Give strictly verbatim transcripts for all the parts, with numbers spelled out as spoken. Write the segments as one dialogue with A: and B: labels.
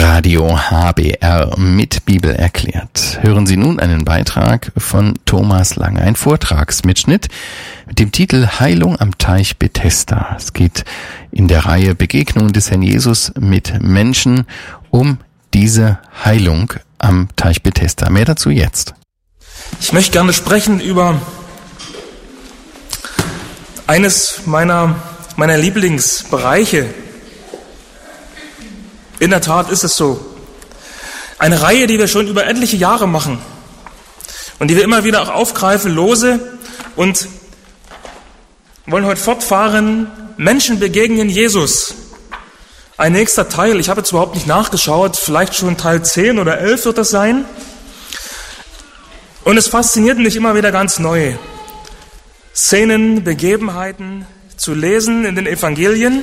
A: Radio H B R mit Bibel erklärt. Hören Sie nun einen Beitrag von Thomas Lange, ein Vortragsmitschnitt mit dem Titel Heilung am Teich Bethesda. Es geht in der Reihe Begegnungen des Herrn Jesus mit Menschen um diese Heilung am Teich Bethesda. Mehr dazu jetzt.
B: Ich möchte gerne sprechen über eines meiner, meiner Lieblingsbereiche. In der Tat ist es so. Eine Reihe, die wir schon über etliche Jahre machen und die wir immer wieder auch aufgreifen, lose, und wollen heute fortfahren. Menschen begegnen Jesus. Ein nächster Teil, ich habe jetzt überhaupt nicht nachgeschaut, vielleicht schon Teil zehn oder elf wird das sein. Und es fasziniert mich immer wieder ganz neu, Szenen, Begebenheiten zu lesen in den Evangelien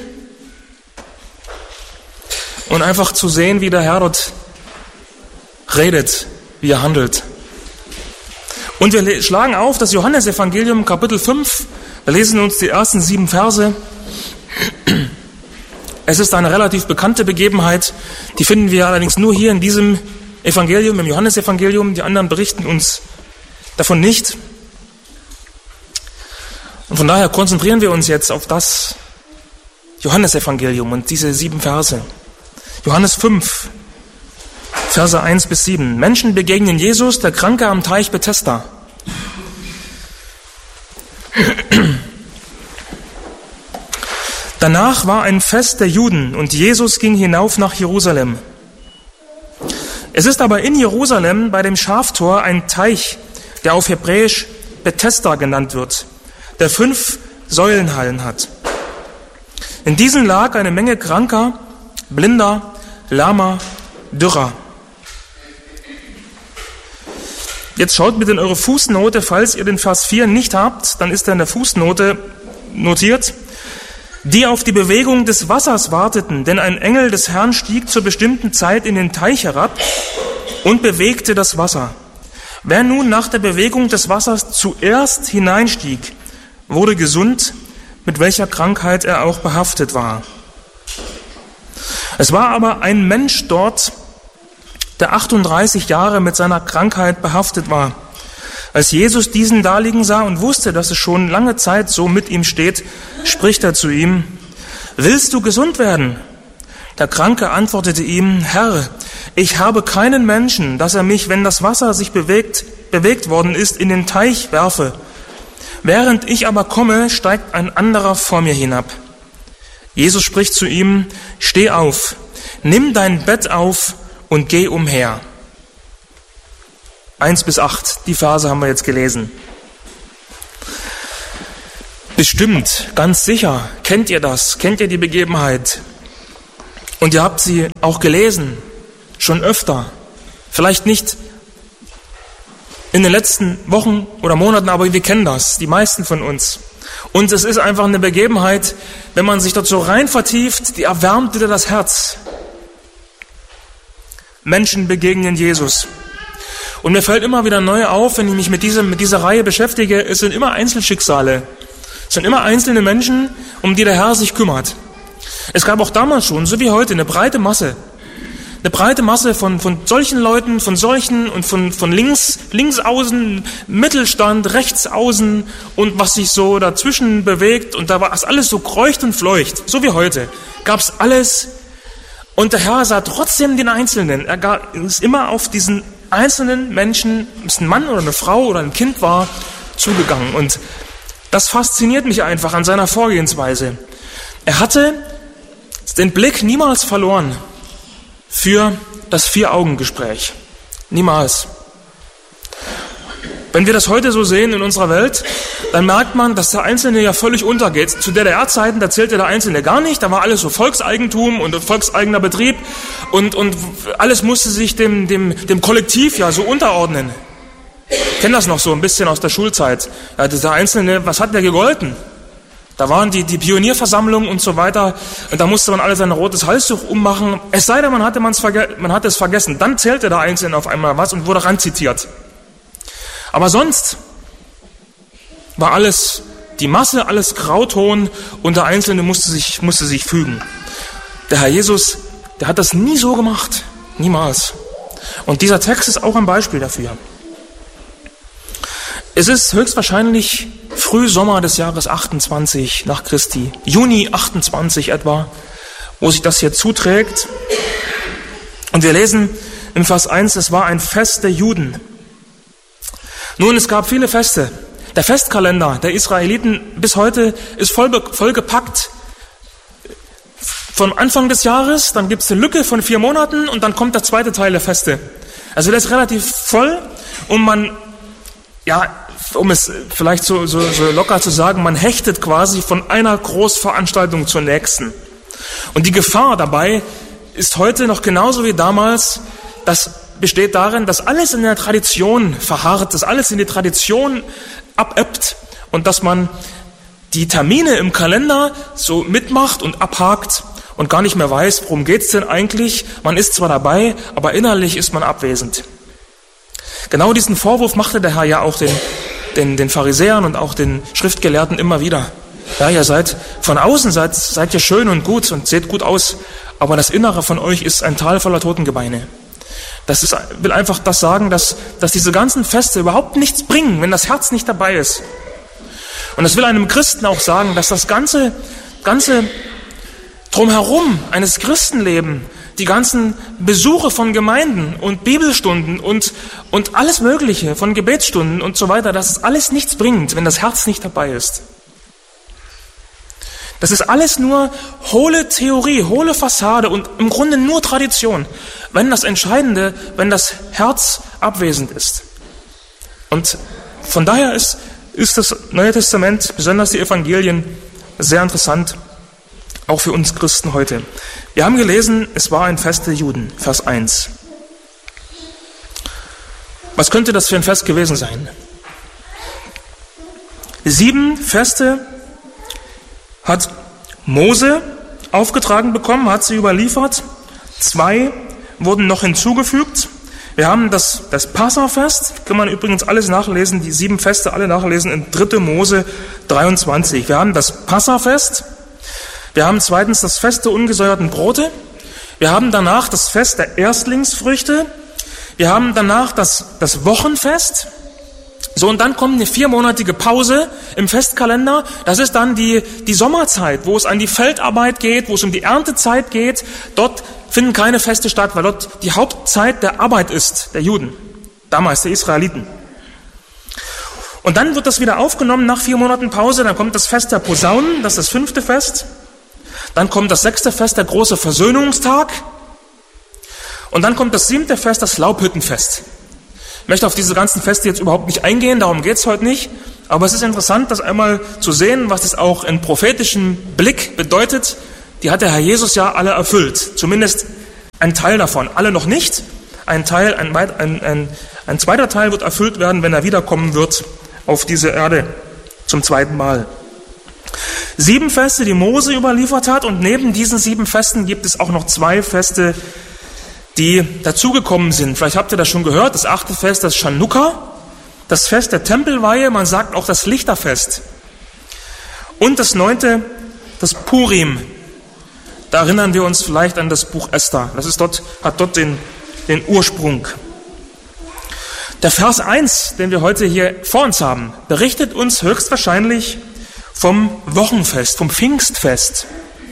B: und einfach zu sehen, wie der Herr dort redet, wie er handelt. Und wir schlagen auf das Johannesevangelium, Kapitel fünf. Wir lesen uns die ersten sieben Verse. Es ist eine relativ bekannte Begebenheit. Die finden wir allerdings nur hier in diesem Evangelium, im Johannesevangelium. Die anderen berichten uns davon nicht. Und von daher konzentrieren wir uns jetzt auf das Johannesevangelium und diese sieben Verse. Johannes fünf, Verse eins bis sieben. Menschen begegnen Jesus, der Kranke am Teich Bethesda. Danach war ein Fest der Juden und Jesus ging hinauf nach Jerusalem. Es ist aber in Jerusalem bei dem Schaftor ein Teich, der auf Hebräisch Bethesda genannt wird, der fünf Säulenhallen hat. In diesen lag eine Menge Kranker, Blinder, Lahmer, Dürrer. Jetzt schaut bitte in eure Fußnote, falls ihr den Vers vier nicht habt, dann ist er in der Fußnote notiert. Die auf die Bewegung des Wassers warteten, denn ein Engel des Herrn stieg zur bestimmten Zeit in den Teich herab und bewegte das Wasser. Wer nun nach der Bewegung des Wassers zuerst hineinstieg, wurde gesund, mit welcher Krankheit er auch behaftet war. Es war aber ein Mensch dort, der achtunddreißig Jahre mit seiner Krankheit behaftet war. Als Jesus diesen daliegen sah und wusste, dass es schon lange Zeit so mit ihm steht, spricht er zu ihm: Willst du gesund werden? Der Kranke antwortete ihm: Herr, ich habe keinen Menschen, dass er mich, wenn das Wasser sich bewegt, bewegt worden ist, in den Teich werfe. Während ich aber komme, steigt ein anderer vor mir hinab. Jesus spricht zu ihm: Steh auf, nimm dein Bett auf und geh umher. Eins bis acht, die Verse haben wir jetzt gelesen. Bestimmt, ganz sicher, kennt ihr das, kennt ihr die Begebenheit. Und ihr habt sie auch gelesen, schon öfter. Vielleicht nicht in den letzten Wochen oder Monaten, aber wir kennen das, die meisten von uns. Und es ist einfach eine Begebenheit, wenn man sich dort so rein vertieft, die erwärmt wieder das Herz. Menschen begegnen Jesus. Und mir fällt immer wieder neu auf, wenn ich mich mit, diesem, mit dieser Reihe beschäftige, es sind immer Einzelschicksale. Es sind immer einzelne Menschen, um die der Herr sich kümmert. Es gab auch damals schon, so wie heute, eine breite Masse. Eine breite Masse von, von solchen Leuten, von solchen und von, von links, links außen, Mittelstand, rechts außen und was sich so dazwischen bewegt. Und da war es alles so kreucht und fleucht, so wie heute. Gab es alles. Und der Herr sah trotzdem den Einzelnen. Er ist immer auf diesen einzelnen Menschen, ob es ein Mann oder eine Frau oder ein Kind war, zugegangen. Und das fasziniert mich einfach an seiner Vorgehensweise. Er hatte den Blick niemals verloren für das Vier-Augen-Gespräch. Niemals. Wenn wir das heute so sehen in unserer Welt, dann merkt man, dass der Einzelne ja völlig untergeht. Zu D D R-Zeiten, da zählte der Einzelne gar nicht, da war alles so Volkseigentum und volkseigener Betrieb und, und alles musste sich dem, dem, dem Kollektiv ja so unterordnen. Ich kenne das noch so ein bisschen aus der Schulzeit. Ja, der Einzelne, was hat der gegolten? Da waren die, die Pionierversammlungen und so weiter und da musste man alle sein rotes Halstuch ummachen. Es sei denn, man hatte, man's verge- man hatte es vergessen. Dann zählte der Einzelne auf einmal was und wurde ranzitiert. Aber sonst war alles, die Masse, alles Grauton und der Einzelne musste sich, musste sich fügen. Der Herr Jesus, der hat das nie so gemacht. Niemals. Und dieser Text ist auch ein Beispiel dafür. Es ist höchstwahrscheinlich Frühsommer des Jahres achtundzwanzig nach Christi, Juni achtundzwanzig etwa, wo sich das hier zuträgt. Und wir lesen in Vers eins, es war ein Fest der Juden. Nun, es gab viele Feste. Der Festkalender der Israeliten bis heute ist voll, voll gepackt. Von Anfang des Jahres, dann gibt es eine Lücke von vier Monaten und dann kommt der zweite Teil der Feste. Also das ist relativ voll und man, ja, um es vielleicht so, so, so locker zu sagen, man hechtet quasi von einer Großveranstaltung zur nächsten. Und die Gefahr dabei ist heute noch genauso wie damals, das besteht darin, dass alles in der Tradition verharrt, dass alles in die Tradition abebbt und dass man die Termine im Kalender so mitmacht und abhakt und gar nicht mehr weiß, worum geht's denn eigentlich. Man ist zwar dabei, aber innerlich ist man abwesend. Genau diesen Vorwurf machte der Herr ja auch den, den, den Pharisäern und auch den Schriftgelehrten immer wieder. Ja, ihr seid von außen, seid, seid ihr schön und gut und seht gut aus, aber das Innere von euch ist ein Tal voller Totengebeine. Das ist, will einfach das sagen, dass, dass diese ganzen Feste überhaupt nichts bringen, wenn das Herz nicht dabei ist. Und das will einem Christen auch sagen, dass das ganze, ganze Drumherum eines Christenlebens, die ganzen Besuche von Gemeinden und Bibelstunden und, und alles Mögliche von Gebetsstunden und so weiter, dass es alles nichts bringt, wenn das Herz nicht dabei ist. Das ist alles nur hohle Theorie, hohle Fassade und im Grunde nur Tradition, wenn das Entscheidende, wenn das Herz abwesend ist. Und von daher ist, ist das Neue Testament, besonders die Evangelien, sehr interessant, auch für uns Christen heute. Wir haben gelesen, es war ein Fest der Juden, Vers eins. Was könnte das für ein Fest gewesen sein? Sieben Feste hat Mose aufgetragen bekommen, hat sie überliefert. Zwei wurden noch hinzugefügt. Wir haben das, das Passafest, kann man übrigens alles nachlesen, die sieben Feste alle nachlesen in dritter Mose dreiundzwanzig. Wir haben das Passafest. Wir haben zweitens das Fest der ungesäuerten Brote. Wir haben danach das Fest der Erstlingsfrüchte. Wir haben danach das, das Wochenfest. So, und dann kommt eine viermonatige Pause im Festkalender. Das ist dann die, die Sommerzeit, wo es an die Feldarbeit geht, wo es um die Erntezeit geht. Dort finden keine Feste statt, weil dort die Hauptzeit der Arbeit ist, der Juden, damals der Israeliten. Und dann wird das wieder aufgenommen nach vier Monaten Pause. Dann kommt das Fest der Posaunen, das ist das fünfte Fest. Dann kommt das sechste Fest, der große Versöhnungstag. Und dann kommt das siebte Fest, das Laubhüttenfest. Ich möchte auf diese ganzen Feste jetzt überhaupt nicht eingehen, darum geht's heute nicht. Aber es ist interessant, das einmal zu sehen, was das auch in prophetischem Blick bedeutet. Die hat der Herr Jesus ja alle erfüllt. Zumindest ein Teil davon. Alle noch nicht. Ein Teil, ein, ein, ein, ein zweiter Teil wird erfüllt werden, wenn er wiederkommen wird auf diese Erde zum zweiten Mal. Sieben Feste, die Mose überliefert hat, und neben diesen sieben Festen gibt es auch noch zwei Feste, die dazugekommen sind. Vielleicht habt ihr das schon gehört. Das achte Fest, das Chanukka, das Fest der Tempelweihe, man sagt auch das Lichterfest. Und das neunte, das Purim. Da erinnern wir uns vielleicht an das Buch Esther. Das ist dort, hat dort den, den Ursprung. Der Vers eins, den wir heute hier vor uns haben, berichtet uns höchstwahrscheinlich vom Wochenfest, vom Pfingstfest.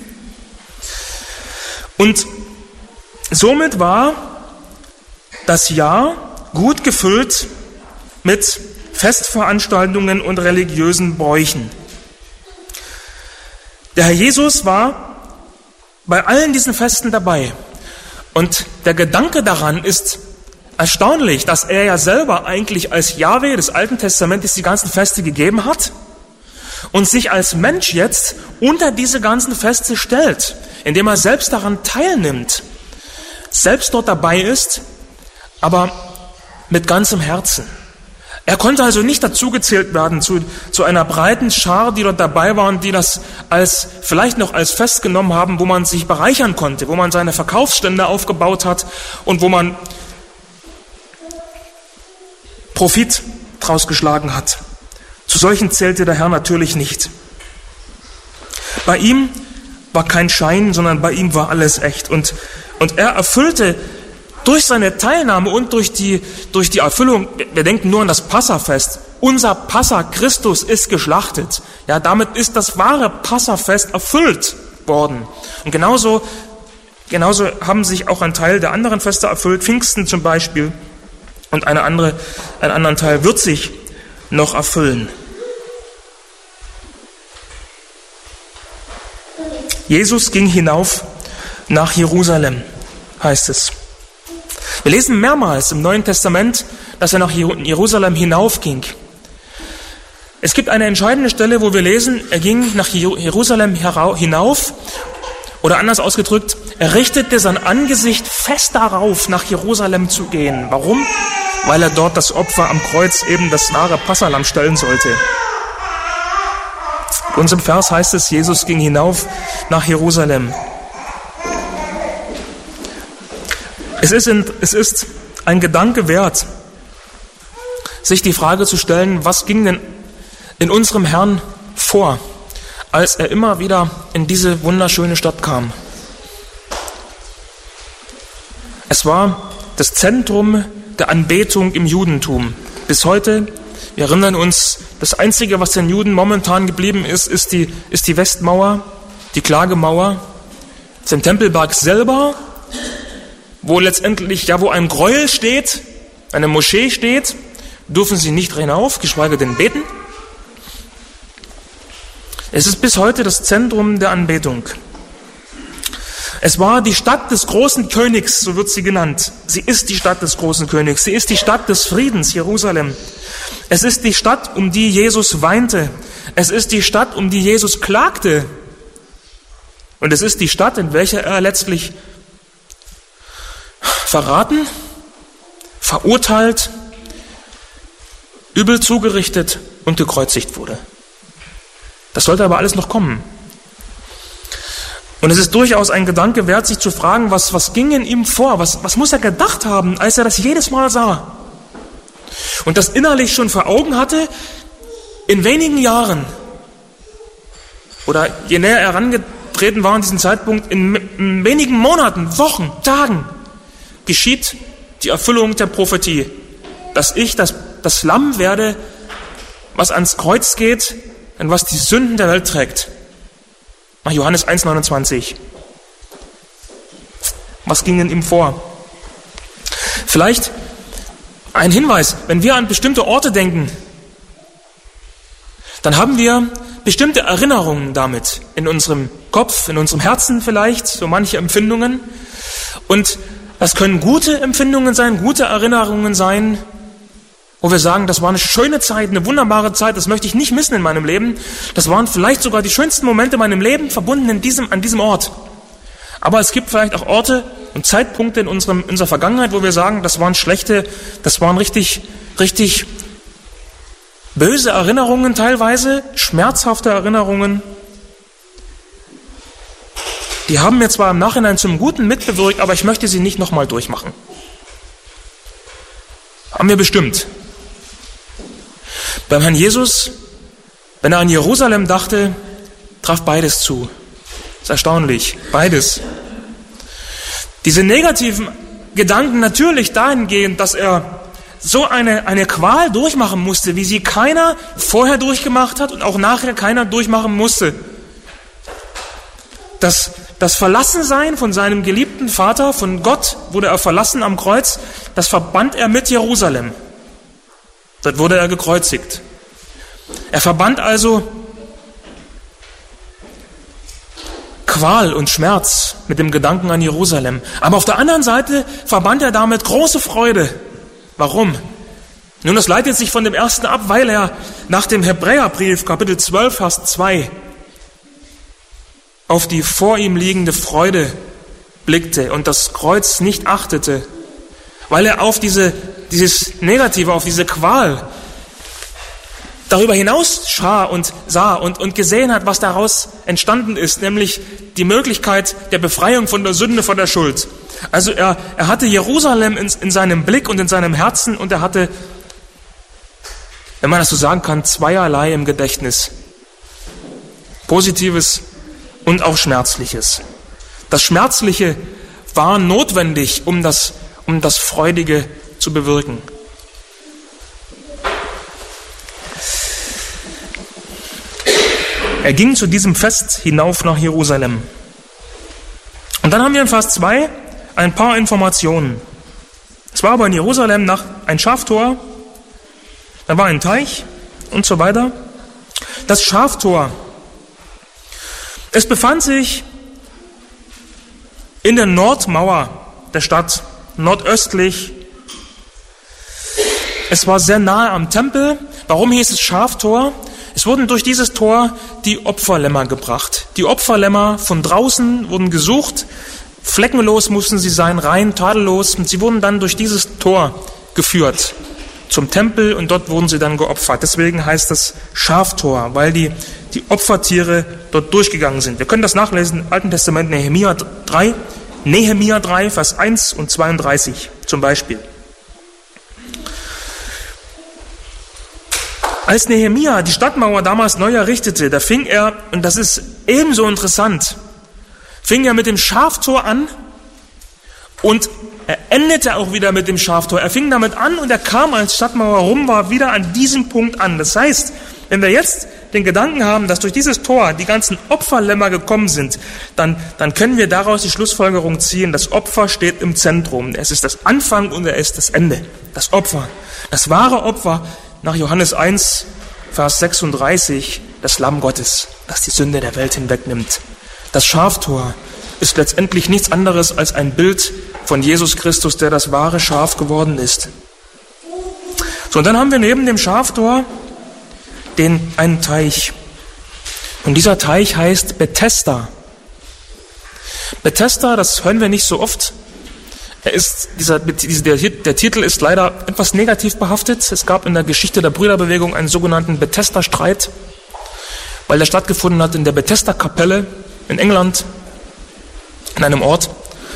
B: Und somit war das Jahr gut gefüllt mit Festveranstaltungen und religiösen Bräuchen. Der Herr Jesus war bei allen diesen Festen dabei. Und der Gedanke daran ist erstaunlich, dass er ja selber eigentlich als Jahwe des Alten Testamentes die ganzen Feste gegeben hat und sich als Mensch jetzt unter diese ganzen Feste stellt, indem er selbst daran teilnimmt, selbst dort dabei ist, aber mit ganzem Herzen. Er konnte also nicht dazugezählt werden zu, zu einer breiten Schar, die dort dabei waren, die das als vielleicht noch als Fest genommen haben, wo man sich bereichern konnte, wo man seine Verkaufsstände aufgebaut hat und wo man Profit draus geschlagen hat. Zu solchen zählte der Herr natürlich nicht. Bei ihm war kein Schein, sondern bei ihm war alles echt. Und, und er erfüllte durch seine Teilnahme und durch die, durch die Erfüllung, wir denken nur an das Passafest, unser Passa Christus ist geschlachtet. Ja, damit ist das wahre Passafest erfüllt worden. Und genauso, genauso haben sich auch ein Teil der anderen Feste erfüllt, Pfingsten zum Beispiel, und eine andere, ein anderen Teil wird sich noch erfüllen. Jesus ging hinauf nach Jerusalem, heißt es. Wir lesen mehrmals im Neuen Testament, dass er nach Jerusalem hinaufging. Es gibt eine entscheidende Stelle, wo wir lesen, er ging nach Jerusalem hinauf, oder anders ausgedrückt, er richtete sein Angesicht fest darauf, nach Jerusalem zu gehen. Warum? Weil er dort das Opfer am Kreuz, eben das wahre Passahlamm, stellen sollte. In unserem Vers heißt es, Jesus ging hinauf nach Jerusalem. Es ist, in, es ist ein Gedanke wert, sich die Frage zu stellen, was ging denn in unserem Herrn vor, als er immer wieder in diese wunderschöne Stadt kam. Es war das Zentrum der Anbetung im Judentum. Bis heute, wir erinnern uns, das Einzige, was den Juden momentan geblieben ist, ist die, ist die Westmauer, die Klagemauer, den Tempelberg selber, wo letztendlich, ja, wo ein Gräuel steht, eine Moschee steht, dürfen sie nicht hinauf, geschweige denn beten. Es ist bis heute das Zentrum der Anbetung. Es war die Stadt des großen Königs, so wird sie genannt. Sie ist die Stadt des großen Königs. Sie ist die Stadt des Friedens, Jerusalem. Es ist die Stadt, um die Jesus weinte. Es ist die Stadt, um die Jesus klagte. Und es ist die Stadt, in welcher er letztlich verraten, verurteilt, übel zugerichtet und gekreuzigt wurde. Das sollte aber alles noch kommen. Und es ist durchaus ein Gedanke wert, sich zu fragen, was, was ging in ihm vor? Was, was muss er gedacht haben, als er das jedes Mal sah? Und das innerlich schon vor Augen hatte, in wenigen Jahren, oder je näher er herangetreten war an diesem Zeitpunkt, in, in wenigen Monaten, Wochen, Tagen, geschieht die Erfüllung der Prophetie, dass ich das, das Lamm werde, was ans Kreuz geht und was die Sünden der Welt trägt. Nach Johannes eins neunundzwanzig. Was ging in ihm vor? Vielleicht ein Hinweis, wenn wir an bestimmte Orte denken, dann haben wir bestimmte Erinnerungen damit in unserem Kopf, in unserem Herzen vielleicht, so manche Empfindungen. Und das können gute Empfindungen sein, gute Erinnerungen sein, wo wir sagen, das war eine schöne Zeit, eine wunderbare Zeit, das möchte ich nicht missen in meinem Leben. Das waren vielleicht sogar die schönsten Momente in meinem Leben, verbunden in diesem, an diesem Ort. Aber es gibt vielleicht auch Orte und Zeitpunkte in, unserem, in unserer Vergangenheit, wo wir sagen, das waren schlechte, das waren richtig, richtig böse Erinnerungen teilweise, schmerzhafte Erinnerungen. Die haben mir zwar im Nachhinein zum Guten mitbewirkt, aber ich möchte sie nicht nochmal durchmachen. Haben wir bestimmt. Beim Herrn Jesus, wenn er an Jerusalem dachte, traf beides zu. Das ist erstaunlich, beides. Diese negativen Gedanken natürlich dahingehend, dass er so eine, eine Qual durchmachen musste, wie sie keiner vorher durchgemacht hat und auch nachher keiner durchmachen musste. Das, das Verlassensein von seinem geliebten Vater, von Gott, wurde er verlassen am Kreuz, das verband er mit Jerusalem. Dort wurde er gekreuzigt. Er verband also Qual und Schmerz mit dem Gedanken an Jerusalem. Aber auf der anderen Seite verband er damit große Freude. Warum? Nun, das leitet sich von dem ersten ab, weil er nach dem Hebräerbrief, Kapitel zwölf, Vers zwei, auf die vor ihm liegende Freude blickte und das Kreuz nicht achtete, weil er auf diese, dieses Negative, auf diese Qual darüber hinaus schah und sah und, und gesehen hat, was daraus entstanden ist, nämlich die Möglichkeit der Befreiung von der Sünde, von der Schuld. Also er, er hatte Jerusalem in, in seinem Blick und in seinem Herzen und er hatte, wenn man das so sagen kann, zweierlei im Gedächtnis. Positives und auch Schmerzliches. Das Schmerzliche war notwendig, um das, um das Freudige zu bewirken. Er ging zu diesem Fest hinauf nach Jerusalem. Und dann haben wir in Vers zwei ein paar Informationen. Es war aber in Jerusalem nach ein Schaftor, da war ein Teich und so weiter. Das Schaftor, es befand sich in der Nordmauer der Stadt, nordöstlich. Es war sehr nahe am Tempel. Warum hieß es Schaftor? Es wurden durch dieses Tor die Opferlämmer gebracht. Die Opferlämmer von draußen wurden gesucht. Fleckenlos mussten sie sein, rein, tadellos. Und sie wurden dann durch dieses Tor geführt zum Tempel und dort wurden sie dann geopfert. Deswegen heißt es Schaftor, weil die, die Opfertiere dort durchgegangen sind. Wir können das nachlesen im Alten Testament, Nehemia drei, Nehemia drei, Vers eins und zweiunddreißig zum Beispiel. Als Nehemia die Stadtmauer damals neu errichtete, da fing er, und das ist ebenso interessant, fing er mit dem Schaftor an und er endete auch wieder mit dem Schaftor. Er fing damit an und er kam, als Stadtmauer rum war, wieder an diesem Punkt an. Das heißt, wenn wir jetzt den Gedanken haben, dass durch dieses Tor die ganzen Opferlämmer gekommen sind, dann, dann können wir daraus die Schlussfolgerung ziehen, das Opfer steht im Zentrum. Es ist das Anfang und er ist das Ende. Das Opfer, das wahre Opfer, nach Johannes eins, Vers sechsunddreißig, das Lamm Gottes, das die Sünde der Welt hinwegnimmt. Das Schaftor ist letztendlich nichts anderes als ein Bild von Jesus Christus, der das wahre Schaf geworden ist. So, und dann haben wir neben dem Schaftor den, einen Teich. Und dieser Teich heißt Bethesda. Bethesda, das hören wir nicht so oft. Er ist, dieser, der, der Titel ist leider etwas negativ behaftet. Es gab in der Geschichte der Brüderbewegung einen sogenannten Bethesda-Streit, weil der stattgefunden hat in der Bethesda-Kapelle in England, in einem Ort.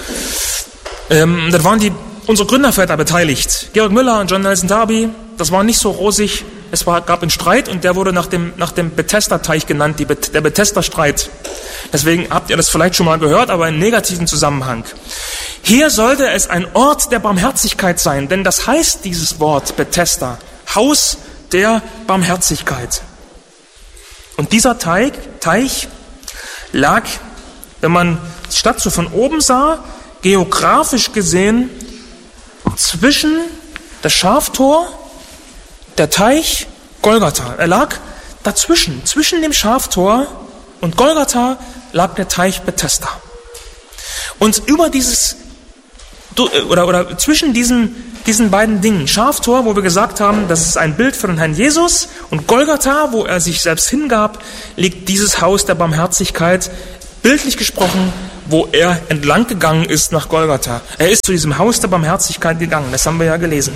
B: Ähm, da waren die, unsere Gründerväter beteiligt. Georg Müller und John Nelson Darby. Das war nicht so rosig. Es war, gab einen Streit und der wurde nach dem, nach dem Bethesda-Teich genannt, die, der Bethesda-Streit. Deswegen habt ihr das vielleicht schon mal gehört, aber in negativen Zusammenhang. Hier sollte es ein Ort der Barmherzigkeit sein, denn das heißt dieses Wort Bethesda, Haus der Barmherzigkeit. Und dieser Teich, Teich lag, wenn man die Stadt so von oben sah, geografisch gesehen zwischen das Schaftor, der Teich, Golgatha. Er lag dazwischen, zwischen dem Schaftor und Golgatha lag der Teich Bethesda. Und über dieses, oder, oder zwischen diesen, diesen beiden Dingen, Schaftor, wo wir gesagt haben, das ist ein Bild für den Herrn Jesus, und Golgatha, wo er sich selbst hingab, liegt dieses Haus der Barmherzigkeit, bildlich gesprochen, wo er entlang gegangen ist nach Golgatha. Er ist zu diesem Haus der Barmherzigkeit gegangen, das haben wir ja gelesen.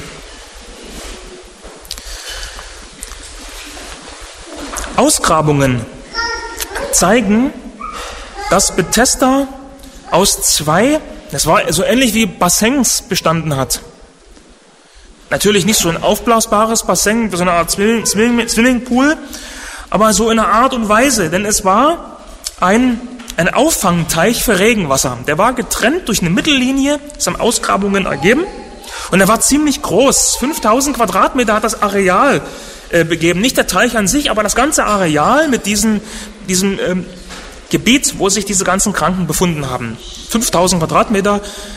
B: Ausgrabungen zeigen, dass Bethesda aus zwei, das war so ähnlich wie Bassins bestanden hat. Natürlich nicht so ein aufblasbares Bassin, so eine Art Zwilling, Zwilling, Zwillingpool, aber so in einer Art und Weise, denn es war ein, ein Auffangteich für Regenwasser. Der war getrennt durch eine Mittellinie, das haben Ausgrabungen ergeben, und er war ziemlich groß. fünftausend Quadratmeter hat das Areal äh, begeben, nicht der Teich an sich, aber das ganze Areal mit diesem, diesem ähm, Gebiet, wo sich diese ganzen Kranken befunden haben. fünftausend Quadratmeter.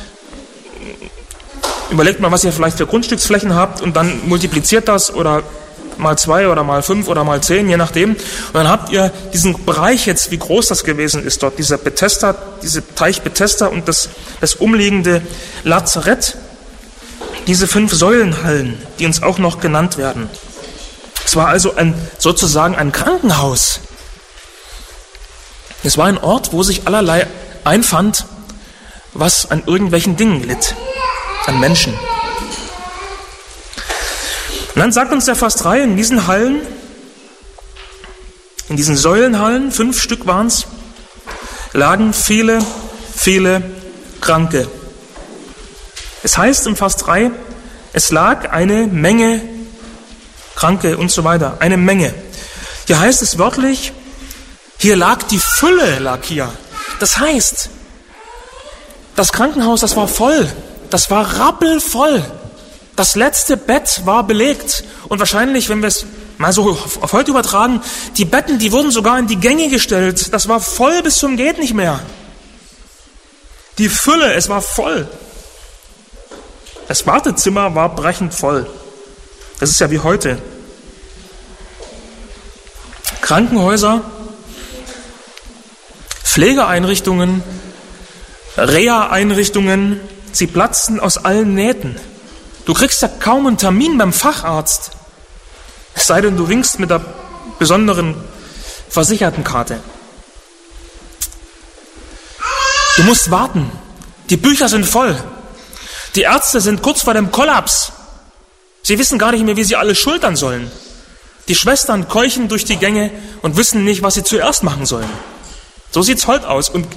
B: Überlegt mal, was ihr vielleicht für Grundstücksflächen habt und dann multipliziert das oder mal zwei oder mal fünf oder mal zehn, je nachdem. Und dann habt ihr diesen Bereich jetzt, wie groß das gewesen ist dort, dieser Bethesda, diese Teich Bethesda und das, das umliegende Lazarett, diese fünf Säulenhallen, die uns auch noch genannt werden. Es war also ein, sozusagen ein Krankenhaus. Es war ein Ort, wo sich allerlei einfand, was an irgendwelchen Dingen litt, an Menschen. Und dann sagt uns der Vers drei, in diesen Hallen, in diesen Säulenhallen, fünf Stück waren es, lagen viele, viele Kranke. Es heißt im Vers drei, es lag eine Menge Kranke und so weiter, eine Menge. Hier heißt es wörtlich, hier lag die Fülle, lag hier. Das heißt, das Krankenhaus, das war voll. Das war rappelvoll. Das letzte Bett war belegt. Und wahrscheinlich, wenn wir es mal so auf heute übertragen, die Betten, die wurden sogar in die Gänge gestellt. Das war voll bis zum geht nicht mehr. Die Fülle, es war voll. Das Wartezimmer war brechend voll. Das ist ja wie heute. Krankenhäuser, Pflegeeinrichtungen, Reha-Einrichtungen, sie platzten aus allen Nähten. Du kriegst ja kaum einen Termin beim Facharzt, es sei denn, du winkst mit der besonderen Versichertenkarte. Du musst warten. Die Bücher sind voll. Die Ärzte sind kurz vor dem Kollaps. Sie wissen gar nicht mehr, wie sie alles schultern sollen. Die Schwestern keuchen durch die Gänge und wissen nicht, was sie zuerst machen sollen. So sieht's heute aus. Und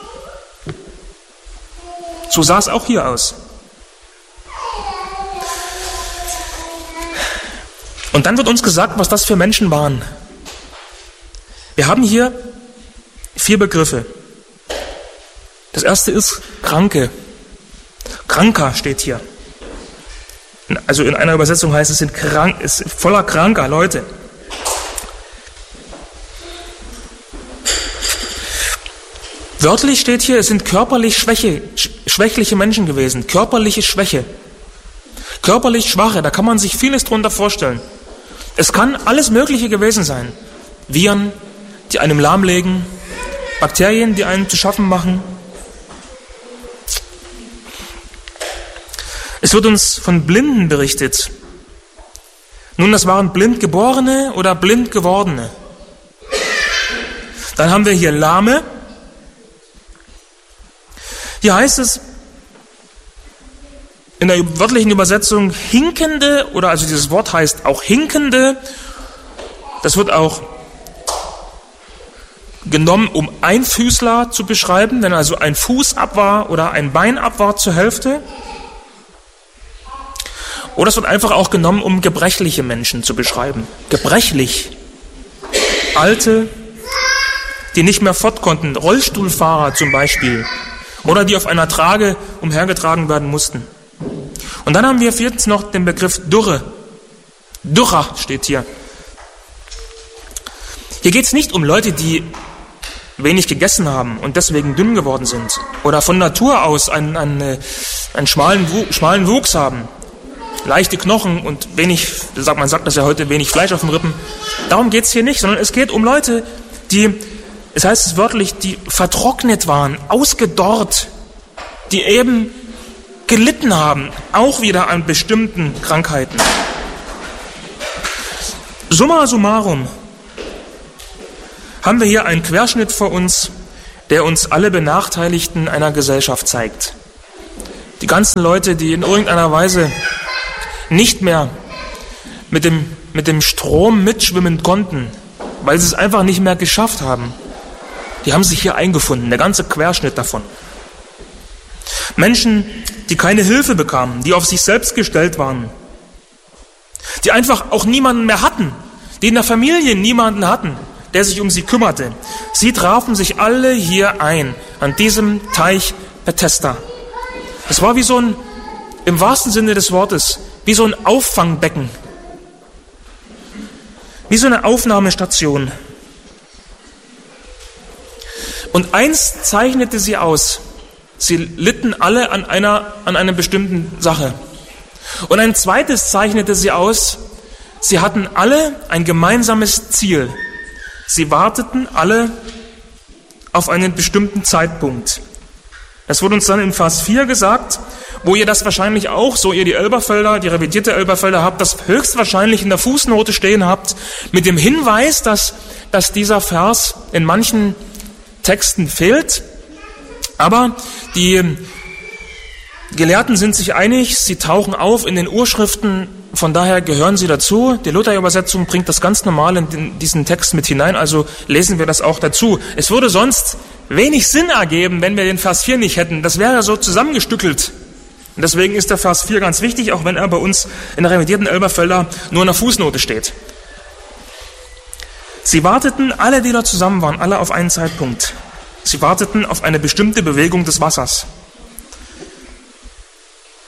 B: so sah es auch hier aus. Und dann wird uns gesagt, was das für Menschen waren. Wir haben hier vier Begriffe. Das erste ist Kranke. Kranker steht hier. Also in einer Übersetzung heißt es, sind krank, ist voller kranker Leute. Wörtlich steht hier, es sind körperlich schwäche, schwächliche Menschen gewesen. Körperliche Schwäche. Körperlich Schwache, da kann man sich vieles drunter vorstellen. Es kann alles Mögliche gewesen sein. Viren, die einem lahmlegen, Bakterien, die einen zu schaffen machen. Es wird uns von Blinden berichtet. Nun, das waren blind Geborene oder blind Gewordene. Dann haben wir hier Lahme. Hier heißt es in der wörtlichen Übersetzung Hinkende, oder also dieses Wort heißt auch Hinkende. Das wird auch genommen, um Einfüßler zu beschreiben, wenn also ein Fuß ab war oder ein Bein ab war zur Hälfte. Oder es wird einfach auch genommen, um gebrechliche Menschen zu beschreiben. Gebrechlich. Alte, die nicht mehr fort konnten. Rollstuhlfahrer zum Beispiel. Oder die auf einer Trage umhergetragen werden mussten. Und dann haben wir viertens noch den Begriff Dürre. Dürrer steht hier. Hier geht es nicht um Leute, die wenig gegessen haben und deswegen dünn geworden sind. Oder von Natur aus einen, einen, einen schmalen, schmalen Wuchs haben. Leichte Knochen und wenig, man sagt das ja heute, wenig Fleisch auf den Rippen. Darum geht es hier nicht, sondern es geht um Leute, die, es heißt es wörtlich, die vertrocknet waren, ausgedorrt, die eben gelitten haben, auch wieder an bestimmten Krankheiten. Summa summarum haben wir hier einen Querschnitt vor uns, der uns alle Benachteiligten einer Gesellschaft zeigt. Die ganzen Leute, die in irgendeiner Weise nicht mehr mit dem, mit dem Strom mitschwimmen konnten, weil sie es einfach nicht mehr geschafft haben, die haben sich hier eingefunden, der ganze Querschnitt davon. Menschen, die keine Hilfe bekamen, die auf sich selbst gestellt waren, die einfach auch niemanden mehr hatten, die in der Familie niemanden hatten, der sich um sie kümmerte. Sie trafen sich alle hier ein, an diesem Teich Bethesda. Es war wie so ein, im wahrsten Sinne des Wortes, wie so ein Auffangbecken, wie so eine Aufnahmestation. Und eins zeichnete sie aus: Sie litten alle an einer, an einer bestimmten Sache. Und ein zweites zeichnete sie aus: Sie hatten alle ein gemeinsames Ziel. Sie warteten alle auf einen bestimmten Zeitpunkt. Das wurde uns dann in Vers vier gesagt, wo ihr das wahrscheinlich auch, so ihr die Elberfelder, die revidierte Elberfelder habt, das höchstwahrscheinlich in der Fußnote stehen habt, mit dem Hinweis, dass, dass dieser Vers in manchen Texten fehlt. Aber die Gelehrten sind sich einig, sie tauchen auf in den Urschriften, von daher gehören sie dazu. Die Luther-Übersetzung bringt das ganz normal in diesen Text mit hinein, also lesen wir das auch dazu. Es würde sonst wenig Sinn ergeben, wenn wir den Vers vier nicht hätten. Das wäre so zusammengestückelt. Und deswegen ist der Vers vier ganz wichtig, auch wenn er bei uns in der revidierten Elberfelder nur in der Fußnote steht. Sie warteten, alle, die da zusammen waren, alle auf einen Zeitpunkt. Sie warteten auf eine bestimmte Bewegung des Wassers.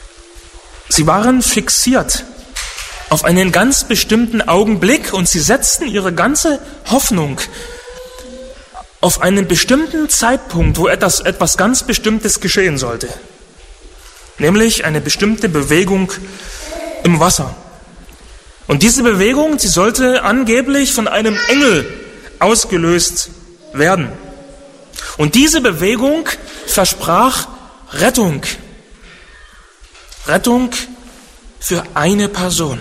B: Sie waren fixiert auf einen ganz bestimmten Augenblick und sie setzten ihre ganze Hoffnung auf einen bestimmten Zeitpunkt, wo etwas, etwas ganz Bestimmtes geschehen sollte. Nämlich eine bestimmte Bewegung im Wasser. Und diese Bewegung, sie sollte angeblich von einem Engel ausgelöst werden. Und diese Bewegung versprach Rettung. Rettung für eine Person.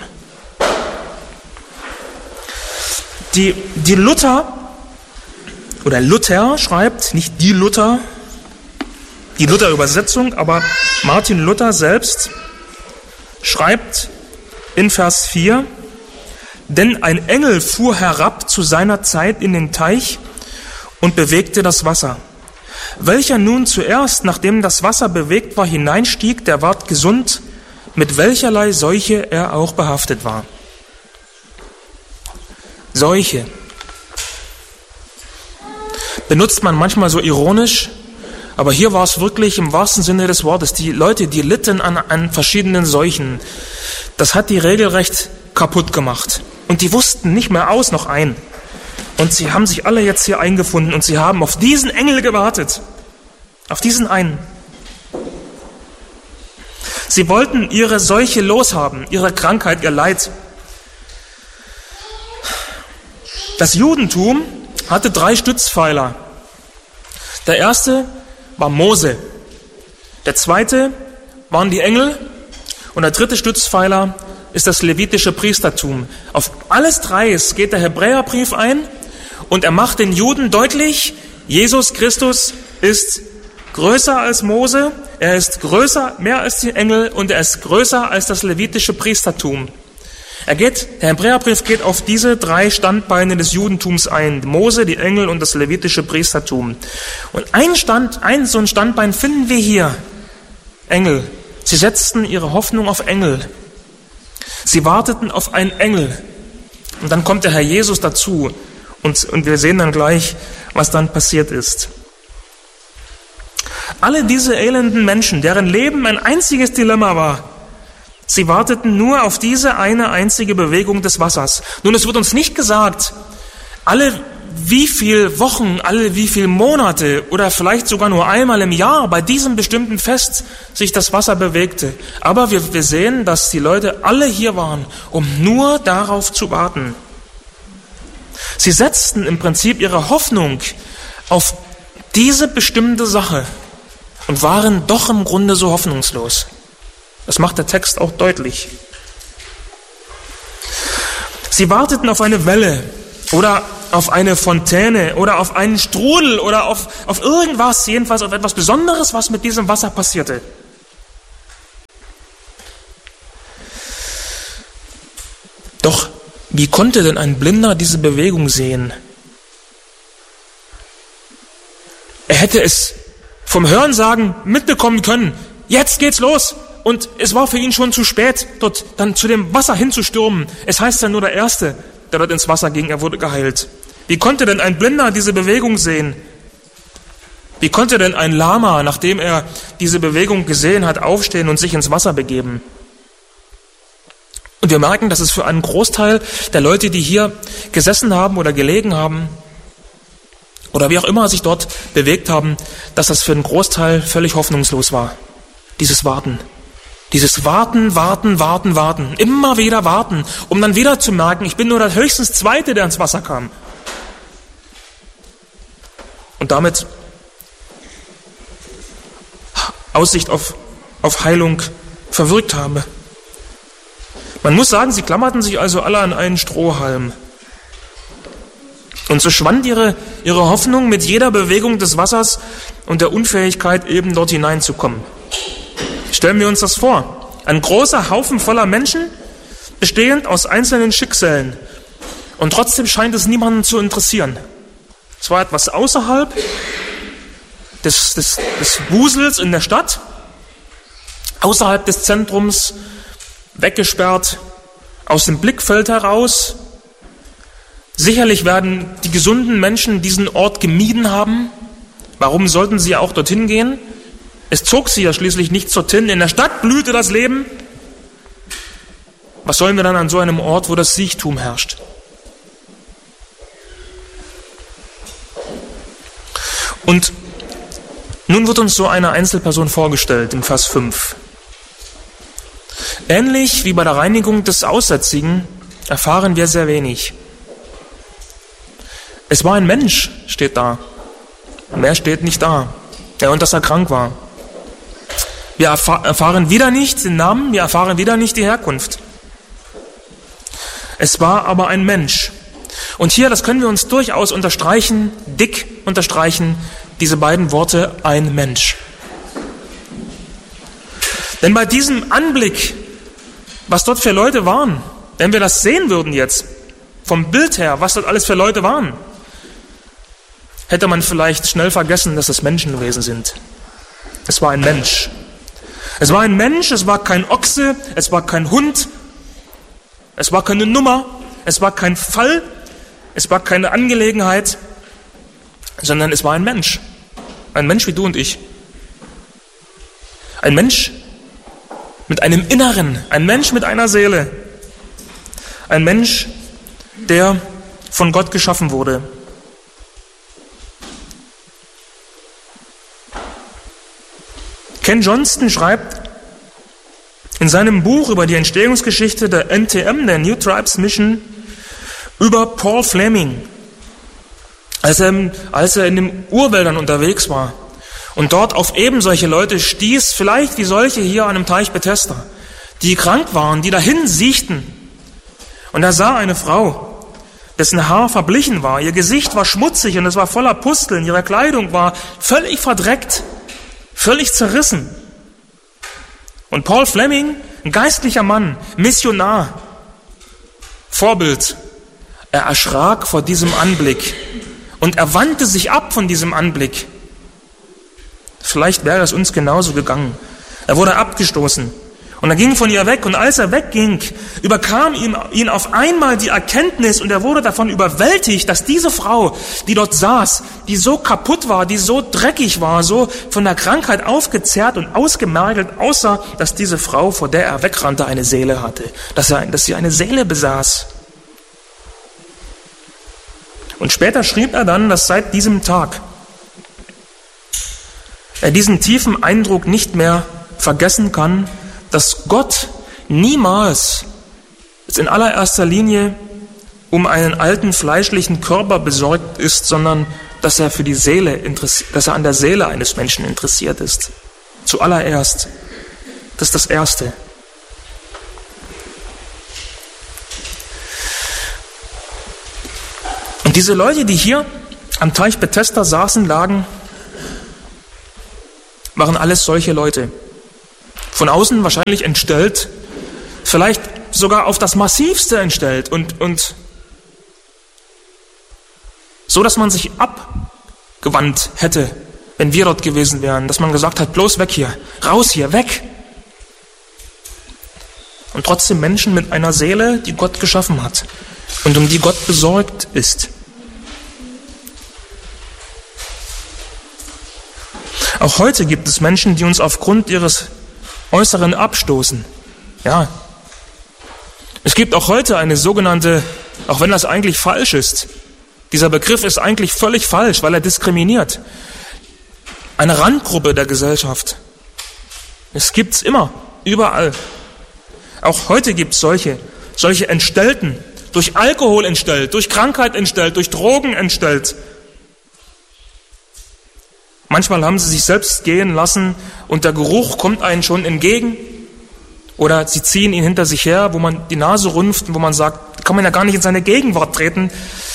B: Die, die Luther, oder Luther schreibt, nicht die Luther, die Luther-Übersetzung, aber Martin Luther selbst schreibt in Vers vier, denn ein Engel fuhr herab zu seiner Zeit in den Teich und bewegte das Wasser. Welcher nun zuerst, nachdem das Wasser bewegt war, hineinstieg, der ward gesund, mit welcherlei Seuche er auch behaftet war. Seuche benutzt man manchmal so ironisch, aber hier war es wirklich im wahrsten Sinne des Wortes. Die Leute, die litten an, an verschiedenen Seuchen, das hat die regelrecht kaputt gemacht. Und die wussten nicht mehr aus noch ein. Und sie haben sich alle jetzt hier eingefunden und sie haben auf diesen Engel gewartet. Auf diesen einen. Sie wollten ihre Seuche loshaben, ihre Krankheit, ihr Leid. Das Judentum hatte drei Stützpfeiler. Der erste war Mose. Der zweite waren die Engel. Und der dritte Stützpfeiler ist das levitische Priestertum. Auf alles drei geht der Hebräerbrief ein und er macht den Juden deutlich, Jesus Christus ist größer als Mose, er ist größer, mehr als die Engel und er ist größer als das levitische Priestertum. Er geht, der Hebräerbrief geht auf diese drei Standbeine des Judentums ein, Mose, die Engel und das levitische Priestertum. Und ein Stand, ein so ein Standbein finden wir hier, Engel. Sie setzten ihre Hoffnung auf Engel. Sie warteten auf einen Engel. Und dann kommt der Herr Jesus dazu. Und, und wir sehen dann gleich, was dann passiert ist. Alle diese elenden Menschen, deren Leben ein einziges Dilemma war, sie warteten nur auf diese eine einzige Bewegung des Wassers. Nun, es wird uns nicht gesagt, alle wie viel Wochen, alle wie viel Monate oder vielleicht sogar nur einmal im Jahr bei diesem bestimmten Fest sich das Wasser bewegte. Aber wir, wir sehen, dass die Leute alle hier waren, um nur darauf zu warten. Sie setzten im Prinzip ihre Hoffnung auf diese bestimmte Sache und waren doch im Grunde so hoffnungslos. Das macht der Text auch deutlich. Sie warteten auf eine Welle oder auf eine Fontäne oder auf einen Strudel oder auf, auf irgendwas, jedenfalls auf etwas Besonderes, was mit diesem Wasser passierte. Doch wie konnte denn ein Blinder diese Bewegung sehen? Er hätte es vom Hörensagen mitbekommen können. Jetzt geht's los. Und es war für ihn schon zu spät, dort dann zu dem Wasser hinzustürmen. Es heißt ja nur, der Erste, der dort ins Wasser ging, er wurde geheilt. Wie konnte denn ein Blinder diese Bewegung sehen? Wie konnte denn ein Lama, nachdem er diese Bewegung gesehen hat, aufstehen und sich ins Wasser begeben? Und wir merken, dass es für einen Großteil der Leute, die hier gesessen haben oder gelegen haben, oder wie auch immer sich dort bewegt haben, dass das für einen Großteil völlig hoffnungslos war. Dieses Warten. Dieses Warten, Warten, Warten, Warten. Immer wieder warten, um dann wieder zu merken, ich bin nur der höchstens Zweite, der ins Wasser kam. Und damit Aussicht auf, auf Heilung verwirkt habe. Man muss sagen, sie klammerten sich also alle an einen Strohhalm. Und so schwand ihre, ihre Hoffnung mit jeder Bewegung des Wassers und der Unfähigkeit, eben dort hineinzukommen. Stellen wir uns das vor. Ein großer Haufen voller Menschen, bestehend aus einzelnen Schicksalen. Und trotzdem scheint es niemanden zu interessieren. Es war etwas außerhalb des, des, des Wusels in der Stadt, außerhalb des Zentrums, weggesperrt, aus dem Blickfeld heraus. Sicherlich werden die gesunden Menschen diesen Ort gemieden haben. Warum sollten sie auch dorthin gehen? Es zog sie ja schließlich nicht dorthin. In der Stadt blühte das Leben. Was sollen wir dann an so einem Ort, wo das Siechtum herrscht? Und nun wird uns so eine Einzelperson vorgestellt in Vers fünf. Ähnlich wie bei der Reinigung des Aussätzigen erfahren wir sehr wenig. Es war ein Mensch, steht da. Mehr steht nicht da. Ja, und dass er krank war. Wir erfahren wieder nicht den Namen, wir erfahren wieder nicht die Herkunft. Es war aber ein Mensch. Und hier, das können wir uns durchaus unterstreichen, dick unterstreichen, diese beiden Worte, ein Mensch. Denn bei diesem Anblick, was dort für Leute waren, wenn wir das sehen würden jetzt, vom Bild her, was dort alles für Leute waren, hätte man vielleicht schnell vergessen, dass es Menschen gewesen sind. Es war ein Mensch. Es war ein Mensch, es war kein Ochse, es war kein Hund, es war keine Nummer, es war kein Fall, es war keine Angelegenheit, sondern es war ein Mensch. Ein Mensch wie du und ich. Ein Mensch mit einem Inneren, ein Mensch mit einer Seele. Ein Mensch, der von Gott geschaffen wurde. Ken Johnston schreibt in seinem Buch über die Entstehungsgeschichte der N T M, der New Tribes Mission, über Paul Fleming, als er, als er in den Urwäldern unterwegs war und dort auf eben solche Leute stieß, vielleicht wie solche hier an dem Teich Bethesda, die krank waren, die dahin siechten. Und er sah eine Frau, dessen Haar verblichen war, ihr Gesicht war schmutzig und es war voller Pusteln, ihre Kleidung war völlig verdreckt, völlig zerrissen. Und Paul Fleming, ein geistlicher Mann, Missionar, Vorbild, er erschrak vor diesem Anblick und er wandte sich ab von diesem Anblick. Vielleicht wäre es uns genauso gegangen. Er wurde abgestoßen und er ging von ihr weg und als er wegging, überkam ihm, ihn auf einmal die Erkenntnis und er wurde davon überwältigt, dass diese Frau, die dort saß, die so kaputt war, die so dreckig war, so von der Krankheit aufgezehrt und ausgemergelt aussah, dass diese Frau, vor der er wegrannte, eine Seele hatte, dass, er, dass sie eine Seele besaß. Und später schrieb er dann, dass seit diesem Tag er diesen tiefen Eindruck nicht mehr vergessen kann, dass Gott niemals in allererster Linie um einen alten fleischlichen Körper besorgt ist, sondern dass er für die Seele, dass er an der Seele eines Menschen interessiert ist. Zuallererst. Das ist das Erste. Und diese Leute, die hier am Teich Bethesda saßen, lagen, waren alles solche Leute. Von außen wahrscheinlich entstellt, vielleicht sogar auf das Massivste entstellt und, und so, dass man sich abgewandt hätte, wenn wir dort gewesen wären, dass man gesagt hat, bloß weg hier, raus hier, weg. Und trotzdem Menschen mit einer Seele, die Gott geschaffen hat und um die Gott besorgt ist. Auch heute gibt es Menschen, die uns aufgrund ihres Äußeren abstoßen. Ja. Es gibt auch heute eine sogenannte, auch wenn das eigentlich falsch ist, dieser Begriff ist eigentlich völlig falsch, weil er diskriminiert. Eine Randgruppe der Gesellschaft. Es gibt's immer, überall. Auch heute gibt's solche, solche Entstellten, durch Alkohol entstellt, durch Krankheit entstellt, durch Drogen entstellt. Manchmal haben sie sich selbst gehen lassen und der Geruch kommt einen schon entgegen. Oder sie ziehen ihn hinter sich her, wo man die Nase rümpft und wo man sagt, kann man ja gar nicht in seine Gegenwart treten.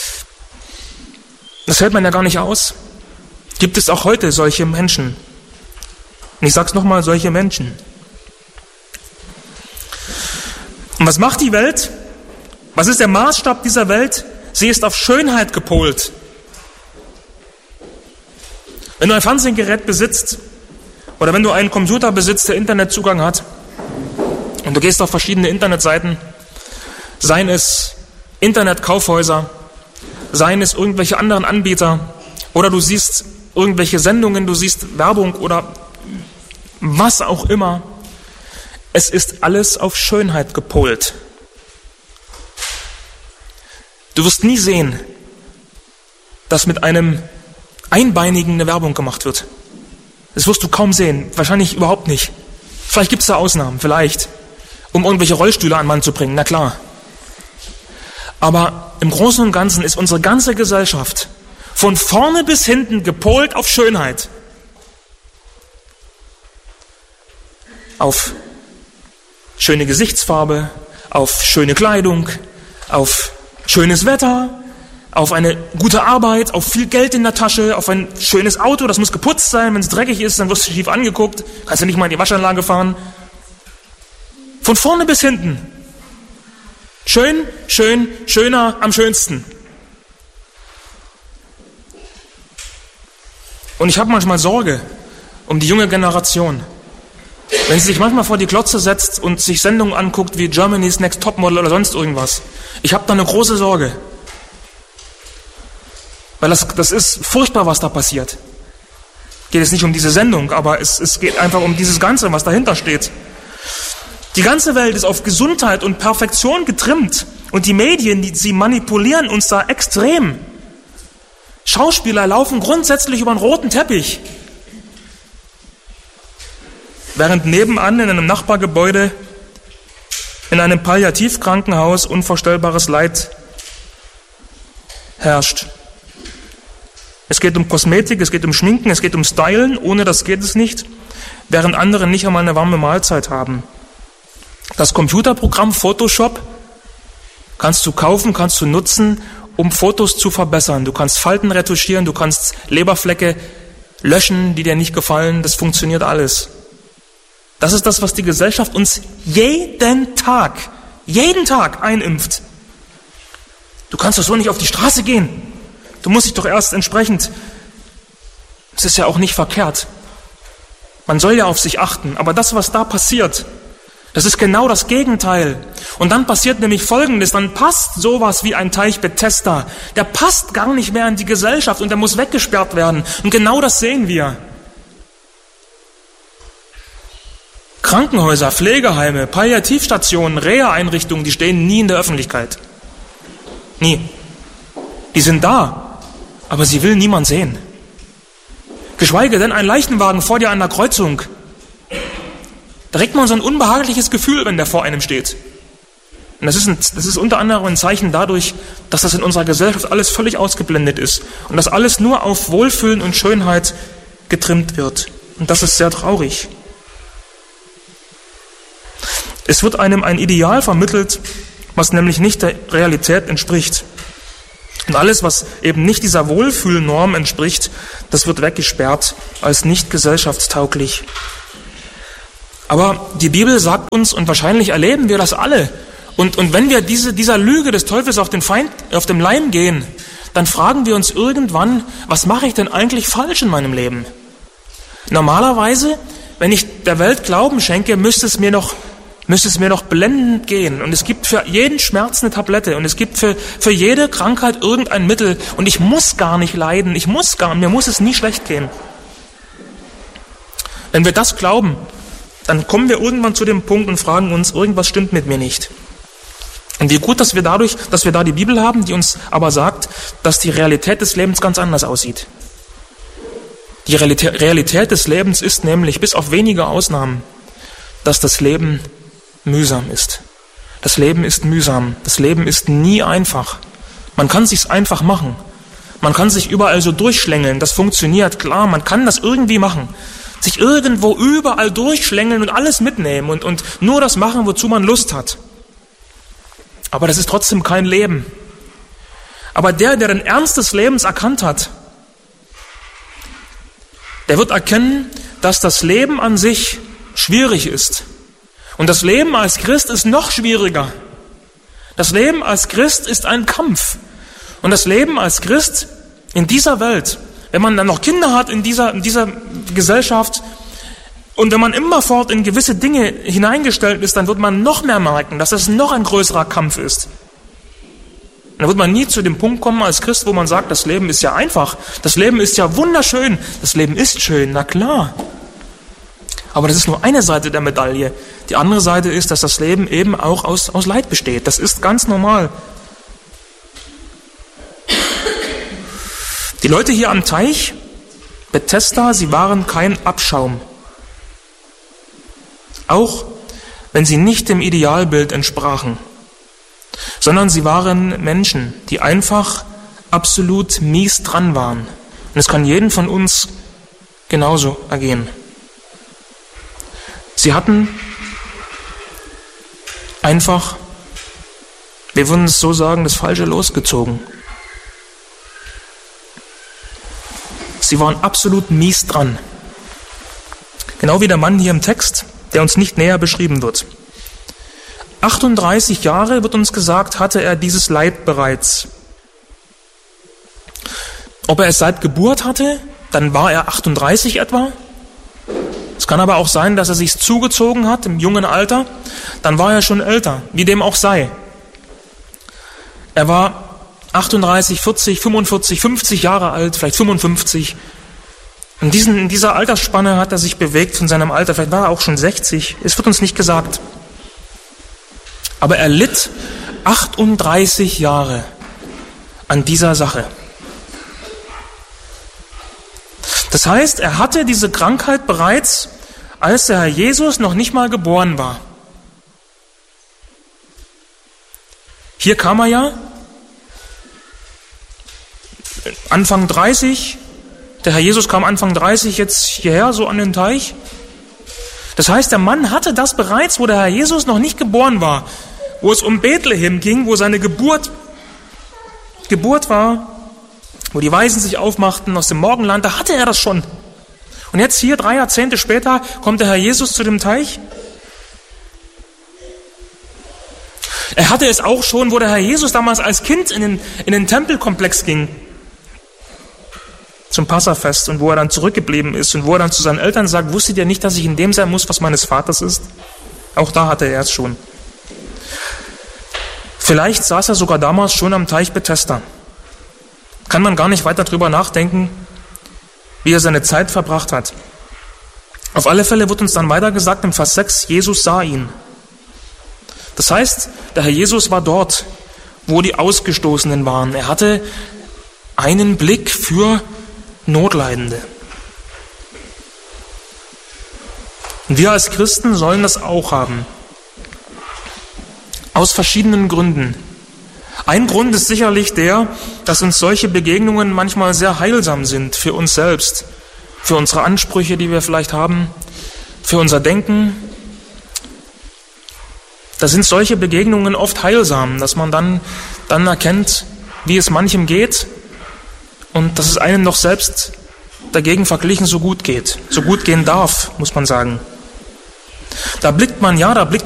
B: Das hält man ja gar nicht aus. Gibt es auch heute solche Menschen? Und ich sag's nochmal, solche Menschen. Und was macht die Welt? Was ist der Maßstab dieser Welt? Sie ist auf Schönheit gepolt. Wenn du ein Fernsehgerät besitzt oder wenn du einen Computer besitzt, der Internetzugang hat und du gehst auf verschiedene Internetseiten, seien es Internetkaufhäuser, seien es irgendwelche anderen Anbieter oder du siehst irgendwelche Sendungen, du siehst Werbung oder was auch immer, es ist alles auf Schönheit gepolt. Du wirst nie sehen, dass mit einem Einbeinigen eine Werbung gemacht wird. Das wirst du kaum sehen, wahrscheinlich überhaupt nicht. Vielleicht gibt es da Ausnahmen, vielleicht, um irgendwelche Rollstühle an den Mann zu bringen, na klar. Aber im Großen und Ganzen ist unsere ganze Gesellschaft von vorne bis hinten gepolt auf Schönheit. Auf schöne Gesichtsfarbe, auf schöne Kleidung, auf schönes Wetter, auf eine gute Arbeit, auf viel Geld in der Tasche, auf ein schönes Auto, das muss geputzt sein, wenn es dreckig ist, dann wirst du schief angeguckt, kannst du nicht mal in die Waschanlage fahren. Von vorne bis hinten. Schön, schön, schöner, am schönsten. Und ich habe manchmal Sorge um die junge Generation. Wenn sie sich manchmal vor die Glotze setzt und sich Sendungen anguckt wie Germany's Next Topmodel oder sonst irgendwas. Ich habe da eine große Sorge. Weil das, das ist furchtbar, was da passiert. Geht es nicht um diese Sendung, aber es, es geht einfach um dieses Ganze, was dahinter steht. Die ganze Welt ist auf Gesundheit und Perfektion getrimmt. Und die Medien, die, sie manipulieren uns da extrem. Schauspieler laufen grundsätzlich über einen roten Teppich. Während nebenan in einem Nachbargebäude, in einem Palliativkrankenhaus unvorstellbares Leid herrscht. Es geht um Kosmetik, es geht um Schminken, es geht um Stylen, ohne das geht es nicht, während andere nicht einmal eine warme Mahlzeit haben. Das Computerprogramm Photoshop kannst du kaufen, kannst du nutzen, um Fotos zu verbessern. Du kannst Falten retuschieren, du kannst Leberflecke löschen, die dir nicht gefallen, das funktioniert alles. Das ist das, was die Gesellschaft uns jeden Tag, jeden Tag einimpft. Du kannst doch so nicht auf die Straße gehen. Du musst dich doch erst entsprechend, es ist ja auch nicht verkehrt. Man soll ja auf sich achten, aber das, was da passiert, das ist genau das Gegenteil. Und dann passiert nämlich Folgendes, dann passt sowas wie ein Teich Bethesda, der passt gar nicht mehr in die Gesellschaft und der muss weggesperrt werden. Und genau das sehen wir. Krankenhäuser, Pflegeheime, Palliativstationen, Reha-Einrichtungen, die stehen nie in der Öffentlichkeit. Nie. Die sind da, aber sie will niemand sehen. Geschweige denn ein Leichenwagen vor dir an der Kreuzung. Da regt man so ein unbehagliches Gefühl, wenn der vor einem steht. Und das ist, ein, das ist unter anderem ein Zeichen dadurch, dass das in unserer Gesellschaft alles völlig ausgeblendet ist und dass alles nur auf Wohlfühlen und Schönheit getrimmt wird. Und das ist sehr traurig. Es wird einem ein Ideal vermittelt, was nämlich nicht der Realität entspricht. Und alles, was eben nicht dieser Wohlfühlnorm entspricht, das wird weggesperrt als nicht gesellschaftstauglich. Aber die Bibel sagt uns, und wahrscheinlich erleben wir das alle, und, und wenn wir diese, dieser Lüge des Teufels auf den Feind, auf dem Leim gehen, dann fragen wir uns irgendwann, was mache ich denn eigentlich falsch in meinem Leben? Normalerweise, wenn ich der Welt Glauben schenke, müsste es mir noch müsste es mir noch blendend gehen. Und es gibt für jeden Schmerz eine Tablette und es gibt für, für jede Krankheit irgendein Mittel und ich muss gar nicht leiden, ich muss gar, mir muss es nie schlecht gehen. Wenn wir das glauben, dann kommen wir irgendwann zu dem Punkt und fragen uns, irgendwas stimmt mit mir nicht. Und wie gut, dass wir dadurch, dass wir da die Bibel haben, die uns aber sagt, dass die Realität des Lebens ganz anders aussieht. Die Realität des Lebens ist nämlich, bis auf wenige Ausnahmen, dass das Leben mühsam ist. Das Leben ist mühsam. Das Leben ist nie einfach. Man kann sich's einfach machen. Man kann sich überall so durchschlängeln. Das funktioniert, klar. Man kann das irgendwie machen. Sich irgendwo überall durchschlängeln und alles mitnehmen und, und nur das machen, wozu man Lust hat. Aber das ist trotzdem kein Leben. Aber der, der den Ernst des Lebens erkannt hat, der wird erkennen, dass das Leben an sich schwierig ist. Und das Leben als Christ ist noch schwieriger. Das Leben als Christ ist ein Kampf. Und das Leben als Christ in dieser Welt, wenn man dann noch Kinder hat in dieser, in dieser Gesellschaft und wenn man immerfort in gewisse Dinge hineingestellt ist, dann wird man noch mehr merken, dass es noch ein größerer Kampf ist. Und dann wird man nie zu dem Punkt kommen als Christ, wo man sagt, das Leben ist ja einfach, das Leben ist ja wunderschön, das Leben ist schön, na klar. Aber das ist nur eine Seite der Medaille. Die andere Seite ist, dass das Leben eben auch aus, aus Leid besteht. Das ist ganz normal. Die Leute hier am Teich Bethesda, sie waren kein Abschaum. Auch wenn sie nicht dem Idealbild entsprachen, sondern sie waren Menschen, die einfach absolut mies dran waren. Und es kann jeden von uns genauso ergehen. Sie hatten einfach, wir würden es so sagen, das Falsche losgezogen. Sie waren absolut mies dran. Genau wie der Mann hier im Text, der uns nicht näher beschrieben wird. achtunddreißig Jahre, wird uns gesagt, hatte er dieses Leid bereits. Ob er es seit Geburt hatte, dann war er achtunddreißig etwa. Es kann aber auch sein, dass er sich zugezogen hat im jungen Alter, dann war er schon älter, wie dem auch sei. Er war achtunddreißig, vierzig, fünfundvierzig, fünfzig Jahre alt, vielleicht fünfundfünfzig. In, diesen, in dieser Altersspanne hat er sich bewegt von seinem Alter, vielleicht war er auch schon sechzig, es wird uns nicht gesagt. Aber er litt achtunddreißig Jahre an dieser Sache. Das heißt, er hatte diese Krankheit bereits, als der Herr Jesus noch nicht mal geboren war. Hier kam er ja, Anfang dreißig, der Herr Jesus kam Anfang dreißig jetzt hierher, so an den Teich. Das heißt, der Mann hatte das bereits, wo der Herr Jesus noch nicht geboren war, wo es um Bethlehem ging, wo seine Geburt, Geburt war, wo die Weisen sich aufmachten aus dem Morgenland, da hatte er das schon. Und jetzt hier, drei Jahrzehnte später, kommt der Herr Jesus zu dem Teich. Er hatte es auch schon, wo der Herr Jesus damals als Kind in den, in den Tempelkomplex ging, zum Passafest, und wo er dann zurückgeblieben ist und wo er dann zu seinen Eltern sagt, wusstet ihr nicht, dass ich in dem sein muss, was meines Vaters ist? Auch da hatte er es schon. Vielleicht saß er sogar damals schon am Teich Bethesda. Kann man gar nicht weiter drüber nachdenken, wie er seine Zeit verbracht hat. Auf alle Fälle wird uns dann weiter gesagt im Vers sechs, Jesus sah ihn. Das heißt, der Herr Jesus war dort, wo die Ausgestoßenen waren. Er hatte einen Blick für Notleidende. Und wir als Christen sollen das auch haben. Aus verschiedenen Gründen. Ein Grund ist sicherlich der, dass uns solche Begegnungen manchmal sehr heilsam sind für uns selbst, für unsere Ansprüche, die wir vielleicht haben, für unser Denken. Da sind solche Begegnungen oft heilsam, dass man dann, dann erkennt, wie es manchem geht und dass es einem doch selbst dagegen verglichen so gut geht, so gut gehen darf, muss man sagen. Da blickt man, ja, da blickt